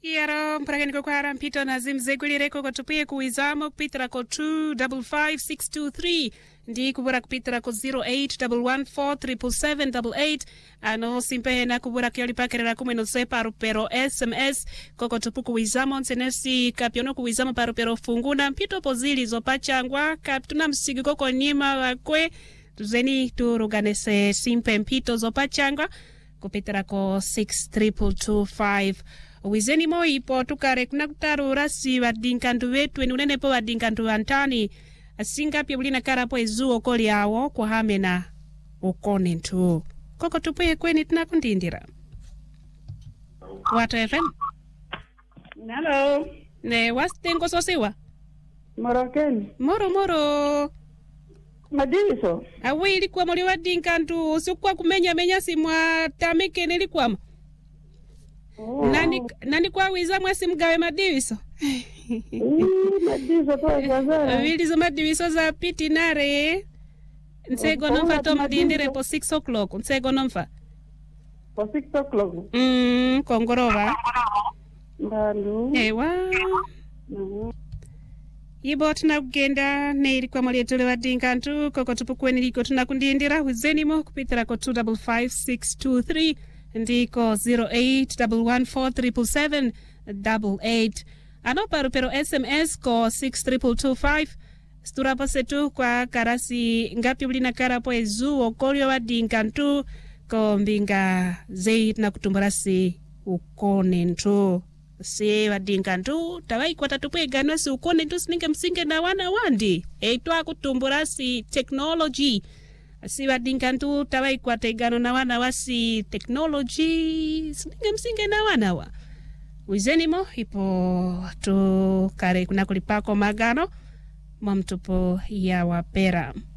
Yaro mprakeni kwa mpito na zimzegulireko kutupie kuizamo kupitira ko 255623 ndi kubura kupitira ko 0811437788 ano simpe na kubura kioli pakerera kumeno sepa rupero SMS koko tupu kuizamo nsenesi kapiono kuizamo parupero funguna mpito pozili zopachangwa kaptuna msigi koko nima wakwe tuzeni turuganese simpe mpito zopachangwa kupitira ko 63225 wizeni mo ipo tukare kuna kutaru rasi wadinkandu wetu enunene po wadinkandu antani asinga pia ulina karapo ezuo koli awo kwa hamena ukone ntu koko tupuye kweni tunakundindira Watu FM Hello. ne wastengo sosiwa Morokeni. moro Madiso. awe ilikuwa moli wadinkandu usukwa kumenya simwa tamike nilikuwa Oh. nani kwa wiza mwasi mgawe madiwiso Madiso kwa kazara. Wilizo madiwiso za piti nare nsego nomfa to mdindire po 6 o'clock nsego nomfa For 6 o'clock. kongorova Mbandu. ewa ibo tunakugenda neilikuwa mwalietole wadinkantu koko tupukweni liko tunakundindira wizenimo kupitira ko 255623 ndiko 0811437788 ano parupero SMS ko 63225 sturapo setu kwa karasi ngapi ulina karapo ezuo kolio wadinkantu ko mbinga zei na kutumbarasi ukone ntu si wadinkantu tawai kwa tatupwegano si ukone ntu sininge msinge na wana wandi eitwa kutumburasi technology si wadinkantu tawai kwa tegano na wana wasi technology sininge msinge na wana wa wizenimo ipo tu kare kuna kulipako magano mwamtupo ya wapera